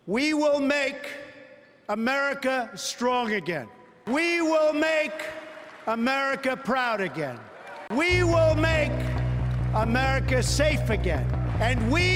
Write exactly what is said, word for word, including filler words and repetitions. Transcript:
We will make America strong again. We will make America proud again. We will make America safe again. And we